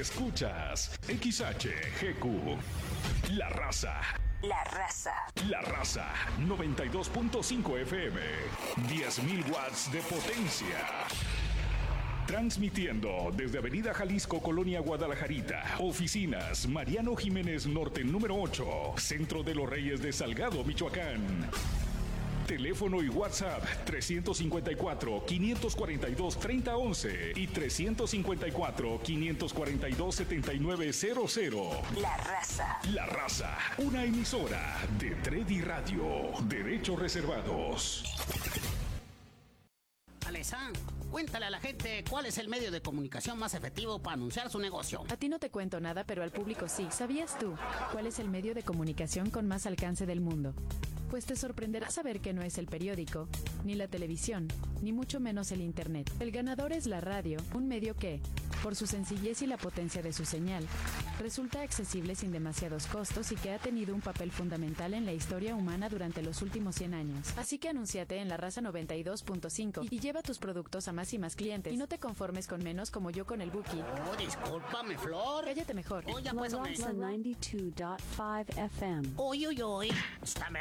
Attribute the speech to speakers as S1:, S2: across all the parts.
S1: Escuchas XHGQ. La Raza.
S2: La Raza.
S1: La Raza 92.5 FM. 10.000 watts de potencia. Transmitiendo desde Avenida Jalisco, Colonia Guadalajarita. Oficinas Mariano Jiménez Norte, número 8. Centro de los Reyes de Salgado, Michoacán. Teléfono y WhatsApp 354-542-3011 y 354-542-7900.
S2: La Raza.
S1: La Raza, una emisora de Tredi Radio. Derechos reservados.
S3: Alesa, cuéntale a la gente cuál es el medio de comunicación más efectivo para anunciar su negocio.
S4: A ti no te cuento nada, pero al público sí. ¿Sabías tú cuál es el medio de comunicación con más alcance del mundo? Pues te sorprenderá saber que no es el periódico, ni la televisión, ni mucho menos el internet. El ganador es la radio, un medio que, por su sencillez y la potencia de su señal, resulta accesible sin demasiados costos y que ha tenido un papel fundamental en la historia humana durante los últimos 100 años. Así que anúnciate en La Raza 92.5 y lleva tus productos a más y más clientes. Y no te conformes con menos como yo con el Buki.
S3: Oh, discúlpame, Flor.
S4: Cállate mejor.
S3: Oh, ya
S5: La
S3: pues, hombre.
S5: Raza 92.5 FM.
S3: Uy, uy, uy. Escúchame.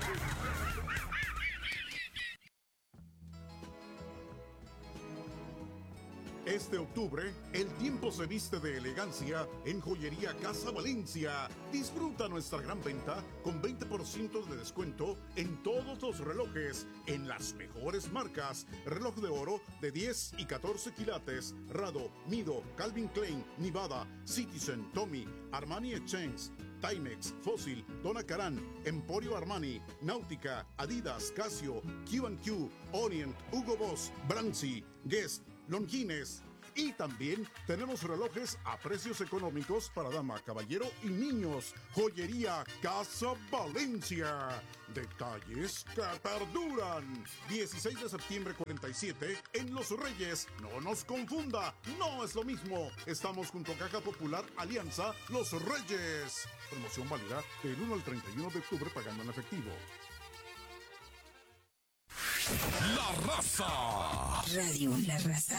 S6: Este octubre, el tiempo se viste de elegancia en Joyería Casa Valencia. Disfruta nuestra gran venta con 20% de descuento en todos los relojes, en las mejores marcas. Reloj de oro de 10 y 14 quilates, Rado, Mido, Calvin Klein, Nevada, Citizen, Tommy, Armani Exchange, Timex, Fossil, Donna Karan, Emporio Armani, Náutica, Adidas, Casio, Q&Q, Orient, Hugo Boss, Brancy, Guess, Longines. Y también tenemos relojes a precios económicos para dama, caballero y niños. Joyería Casa Valencia. Detalles que perduran. 16 de septiembre 47 en Los Reyes. No nos confunda, no es lo mismo. Estamos junto a Caja Popular Alianza Los Reyes. Promoción válida del 1 al 31 de octubre pagando en efectivo.
S1: La Raza.
S2: Radio La Raza.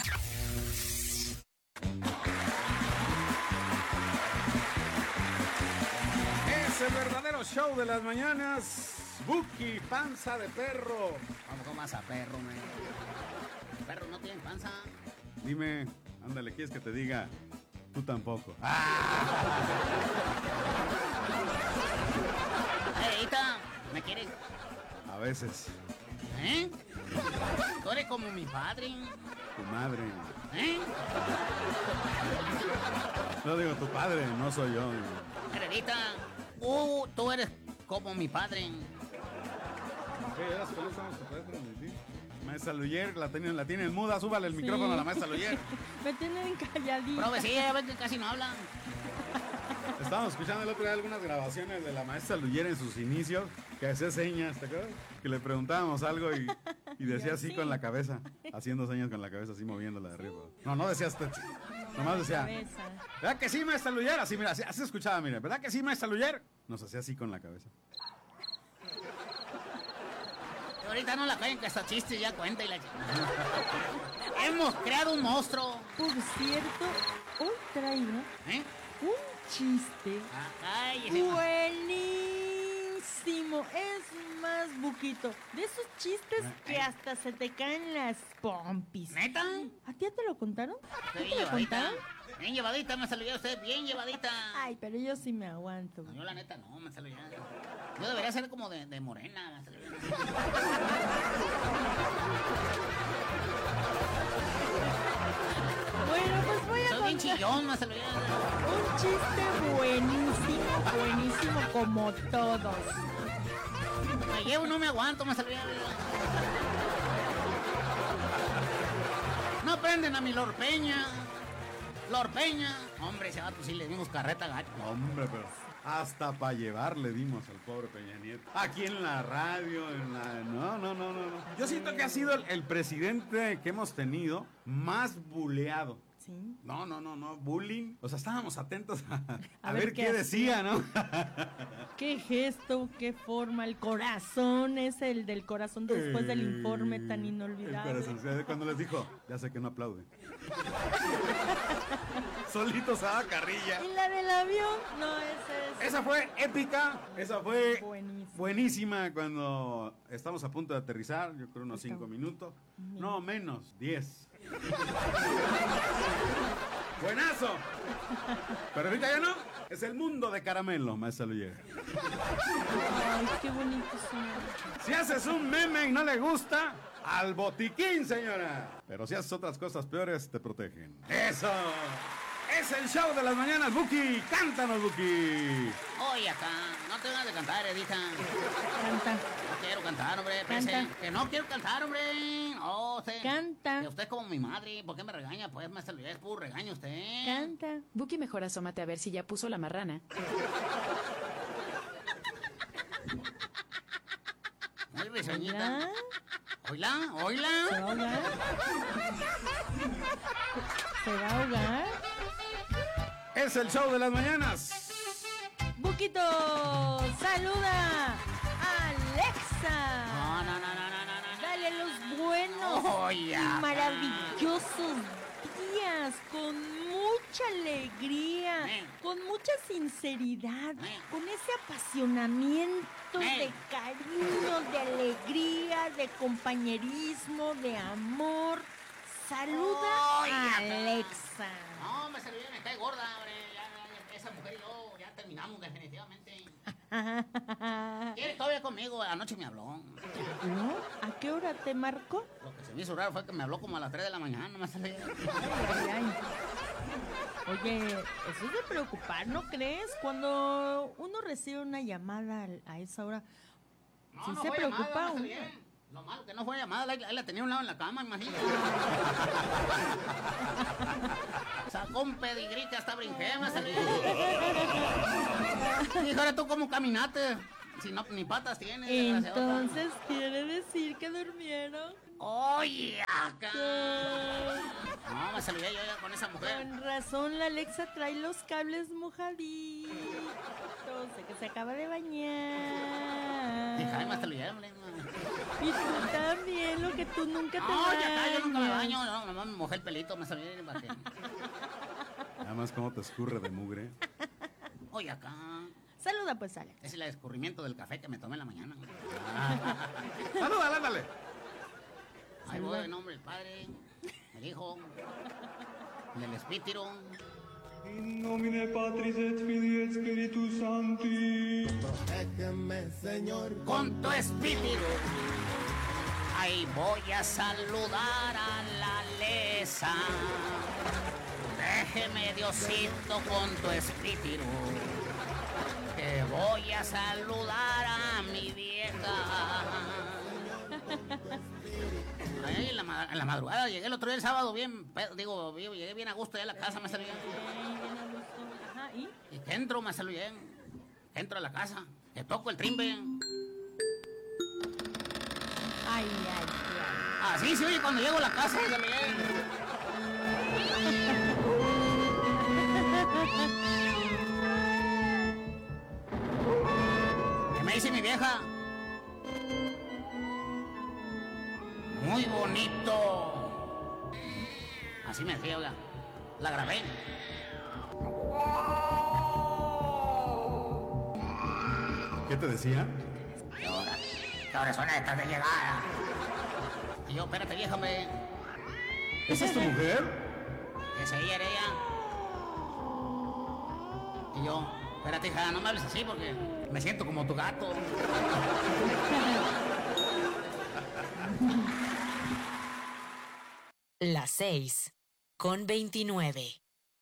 S7: Es el verdadero show de las mañanas. Buki, panza de perro.
S3: Vamos con más a perro, man. Los perros no tienen panza.
S7: Dime, ándale, ¿quieres que te diga? Tú tampoco.
S3: Ita, ¿me quieres?
S7: A veces.
S3: ¿Eh? Tú eres como mi padre.
S7: Tu madre.
S3: ¿Eh?
S7: No digo tu padre, no soy yo.
S3: Heredita, tú eres como mi padre.
S7: Maestra Luyer, la tienen muda, súbale el micrófono a la maestra Luyer.
S5: Me tienen calladita.
S3: Profe, sí, a ver que casi no hablan.
S7: Estábamos escuchando el otro día algunas grabaciones de la maestra Luyer en sus inicios, que hacía señas, ¿te acuerdas? Que le preguntábamos algo y decía así con la cabeza, haciendo señas con la cabeza, así moviéndola de arriba. No decía hasta... Nomás decía, ¿verdad que sí, maestra Luyer? Así, mira, así escuchaba, mira, ¿verdad que sí, maestra Luyer? Nos hacía así con la cabeza.
S3: Ahorita no la caen que hasta chiste ya cuenta y la... Hemos creado un monstruo.
S5: Por cierto, hoy traigo un chiste buenísimo. Es más, Buquito, de esos chistes que hasta se te caen las pompis.
S3: ¿Neta?
S5: ¿A ti ya te lo contaron?
S3: Bien llevadita. Bien llevadita, me saludó usted, bien llevadita.
S5: Ay, pero yo sí me aguanto.
S3: No, yo la neta no, me saludó. Yo debería ser como de morena, me saludó.
S5: Bueno, pues voy a
S3: Soy bien chillón, me saludó.
S5: un chiste buenísimo como todos.
S3: Me llevo, no me aguanto, me saludó. No prenden a mi Lord Peña. Hombre, ese vato sí le dimos carreta gacho.
S7: Hombre, pero hasta para llevar le dimos al pobre Peña Nieto. Aquí en la radio, No. Yo siento que ha sido el presidente que hemos tenido más buleado.
S5: Sí.
S7: No, bullying. O sea, estábamos atentos a ver qué decía, ¿no?
S5: Qué gesto, qué forma. El corazón es el del corazón después del informe tan inolvidable.
S7: El corazón, cuando les dijo, ya sé que no aplaude. Solito se da carrilla.
S5: Y la del avión, no,
S7: Esa fue épica, esa fue
S5: Buenísima.
S7: buenísima cuando estamos a punto de aterrizar, yo creo unos 5 minutos. No, menos, 10. ¡Buenazo! Pero ahorita ya no, es el mundo de caramelo, maestra Luyer.
S5: Ay, qué bonito señor.
S7: Si haces un meme y no le gusta, al botiquín, señora. Pero si haces otras cosas peores, te protegen. ¡Eso! Es el show de las mañanas, Buki. ¡Cántanos, Buki!
S3: Oye, acá, no te vas a cantar, Edita.
S5: Canta.
S3: No quiero cantar, hombre.
S5: Canta.
S3: Que no quiero cantar, hombre. No, usted.
S5: Canta.
S3: Que usted es como mi madre. ¿Por qué me regaña? Pues, maestra Luis, es puro regaño usted.
S5: Canta.
S4: Buki, mejor asómate a ver si ya puso la marrana.
S3: Muy risueñita. Oíla, oíla.
S5: ¿Se va a ahogar? ¿Se va a ahogar?
S7: Es el show de las mañanas.
S5: Buquito, saluda a Alexa.
S3: No.
S5: Dale los buenos
S3: Oye,
S5: y maravillosos días con mucha alegría, con mucha sinceridad, con ese apasionamiento de cariño, de alegría, de compañerismo, de amor. Saluda a Alexa.
S3: No, me salió, me cae gorda, hombre. Ya, esa mujer y yo ya terminamos definitivamente. Quiere todavía conmigo, anoche me habló.
S5: ¿No? ¿A qué hora te marcó?
S3: Lo que se me hizo raro fue que me habló como a las 3 de la mañana, me salió.
S5: Ay. Oye, eso es de preocupar, ¿no crees? Cuando uno recibe una llamada a esa hora, sí
S3: No
S5: se
S3: fue
S5: preocupa
S3: llamada,
S5: uno.
S3: Lo malo que no fue llamada, ahí la tenía a un lado en la cama, imagínate. Sacó un pedigrí que hasta brinqué, me salió. Y ahora tú cómo caminaste, si no, ni patas tienes. desgraciadota.
S5: Entonces quiere decir que durmieron.
S3: Oye, acá. No, me saludé yo ya con esa mujer.
S5: Con razón, la Alexa trae los cables mojaditos. Sé que se acaba de bañar.
S3: Y Jaime hasta lo llevaron,
S5: Y tú también, lo que tú nunca te
S3: no,
S5: bañas.
S3: ya acá yo nunca me baño, no, nomás me mojé el pelito, me salí para que.
S7: Nada más cómo te escurre de mugre.
S3: Oye, acá.
S5: Saluda pues, Alex.
S3: Es el escurrimiento del café que me tomé en la mañana.
S7: Salúdale, ándale.
S3: Ahí voy en nombre del Padre, del Hijo, del Espíritu.
S8: In nomine Patris et Filii et Spiritus Sancti.
S9: Protégeme, Señor.
S3: Con tu espíritu. Ahí voy a saludar a la Lesa. Déjeme, Diosito, con tu espíritu. Que voy a saludar a mi vieja. Ahí en la madrugada llegué el otro día el sábado bien, llegué bien a gusto ya a la casa, me salí.
S5: Ajá, ¿y?
S3: Y que entro, me salí bien. Que entro a la casa, que toco el trimbe.
S5: Ay.
S3: Así se oye cuando llego a la casa, me salí bien. ¿Qué me dice mi vieja? Muy bonito. Así me decía, oiga. La grabé.
S7: ¿Qué te decía?
S3: ¿Qué hora son estas de llegada? Y yo, espérate, vieja, hombre.
S7: ¿Esa es tu mujer?
S3: Esa ella era ella. Y yo, espérate, hija, no me hables así porque me siento como tu gato.
S2: Las 6:29.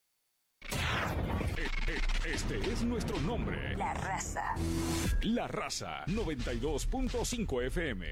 S1: Este es nuestro nombre.
S2: La raza.
S1: La Raza 92.5 FM.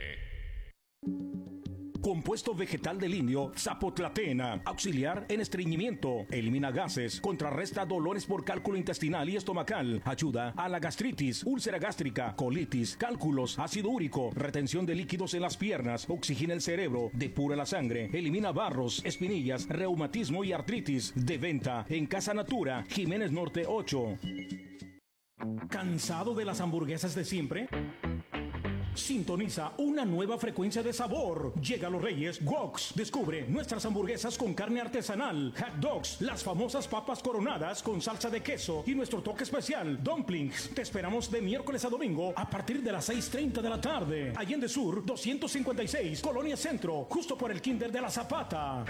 S10: Compuesto vegetal del indio Zapotlatena, auxiliar en estreñimiento, elimina gases, contrarresta dolores por cálculo intestinal y estomacal, ayuda a la gastritis, úlcera gástrica, colitis, cálculos, ácido úrico, retención de líquidos en las piernas, oxigena el cerebro, depura la sangre, elimina barros, espinillas, reumatismo y artritis. De venta en Casa Natura, Jiménez Norte 8. ¿Cansado de las hamburguesas de siempre? Sintoniza una nueva frecuencia de sabor. Llega a Los Reyes Woks. Descubre nuestras hamburguesas con carne artesanal, hot dogs, las famosas papas coronadas con salsa de queso y nuestro toque especial, dumplings. Te esperamos de miércoles a domingo a partir de las 6:30 de la tarde. Allende Sur 256, Colonia Centro, justo por el Kinder de la Zapata.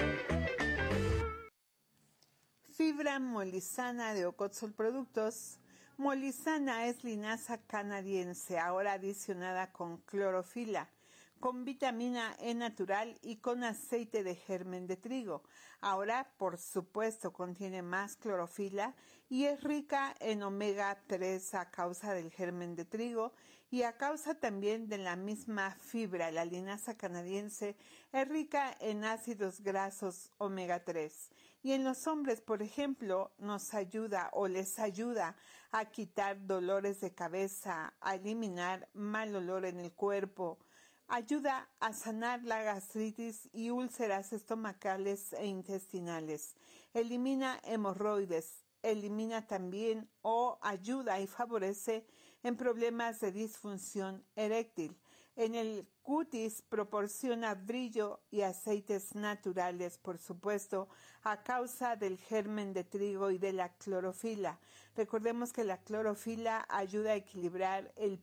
S11: Fibra Molizana de Ocotzol Productos. Molizana es linaza canadiense, ahora adicionada con clorofila, con vitamina E natural y con aceite de germen de trigo. Ahora, por supuesto, contiene más clorofila y es rica en omega 3 a causa del germen de trigo y a causa también de la misma fibra. La linaza canadiense es rica en ácidos grasos omega 3. Y en los hombres, por ejemplo, nos ayuda o les ayuda a quitar dolores de cabeza, a eliminar mal olor en el cuerpo, ayuda a sanar la gastritis y úlceras estomacales e intestinales, elimina hemorroides, elimina también o ayuda y favorece en problemas de disfunción eréctil. En el cutis proporciona brillo y aceites naturales, por supuesto, a causa del germen de trigo y de la clorofila. Recordemos que la clorofila ayuda a equilibrar el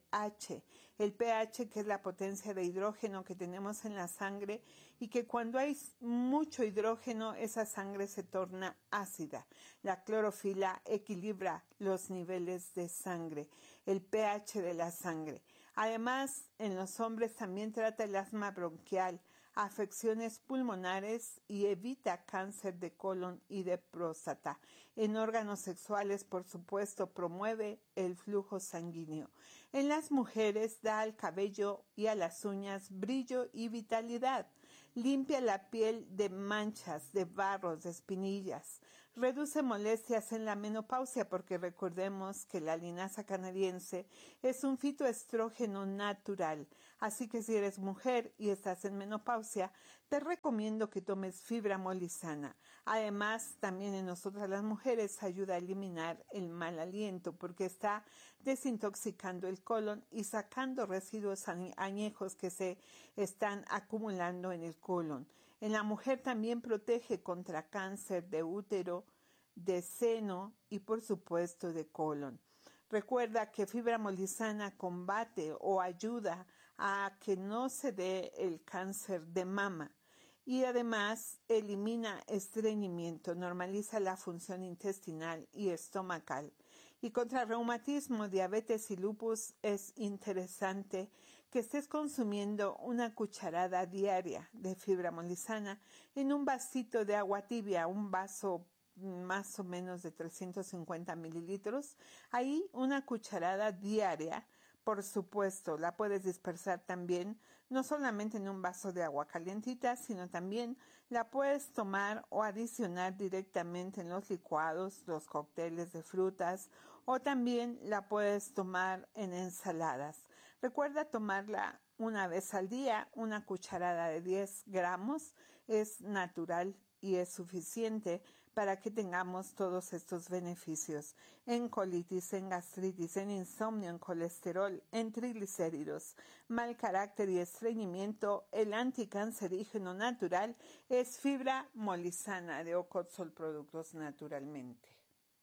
S11: pH. El pH, que es la potencia de hidrógeno que tenemos en la sangre, y que cuando hay mucho hidrógeno, esa sangre se torna ácida. La clorofila equilibra los niveles de sangre, el pH de la sangre. Además, en los hombres también trata el asma bronquial, afecciones pulmonares y evita cáncer de colon y de próstata. En órganos sexuales, por supuesto, promueve el flujo sanguíneo. En las mujeres da al cabello y a las uñas brillo y vitalidad. Limpia la piel de manchas, de barros, de espinillas. Reduce molestias en la menopausia porque recordemos que la linaza canadiense es un fitoestrógeno natural. Así que si eres mujer y estás en menopausia, te recomiendo que tomes fibra molizana. Además, también en nosotras las mujeres ayuda a eliminar el mal aliento porque está desintoxicando el colon y sacando residuos añejos que se están acumulando en el colon. En la mujer también protege contra cáncer de útero, de seno y por supuesto de colon. Recuerda que fibra molizana combate o ayuda a que no se dé el cáncer de mama y además elimina estreñimiento, normaliza la función intestinal y estomacal. Y contra reumatismo, diabetes y lupus es interesante que estés consumiendo una cucharada diaria de fibra molizana en un vasito de agua tibia, un vaso más o menos de 350 mililitros. Ahí una cucharada diaria, por supuesto, la puedes dispersar también, no solamente en un vaso de agua calientita, sino también la puedes tomar o adicionar directamente en los licuados, los cócteles de frutas, o también la puedes tomar en ensaladas. Recuerda tomarla una vez al día, una cucharada de 10 gramos, es natural y es suficiente para que tengamos todos estos beneficios en colitis, en gastritis, en insomnio, en colesterol, en triglicéridos, mal carácter y estreñimiento. El anticancerígeno natural es fibra molizana de Ocotzol Productos naturalmente.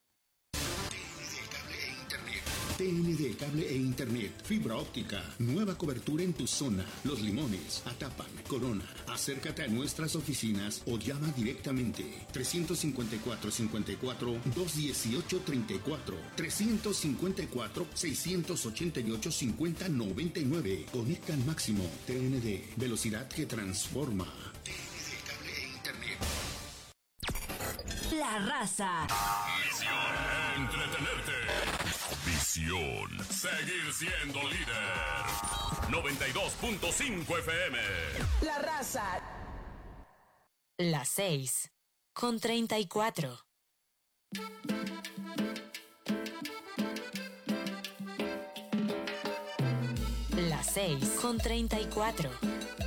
S12: TND Cable e Internet, fibra óptica, nueva cobertura en tu zona, Los Limones, Atapan, Corona. Acércate a nuestras oficinas o llama directamente 354-54-218-34, 354-688-5099. Conecta al máximo. TND, velocidad que transforma. TND Cable e Internet.
S2: La Raza.
S13: Misión: entretenerte. Visión: seguir siendo líder. 92.5 FM.
S2: La Raza. Las 6:34. Las 6:34.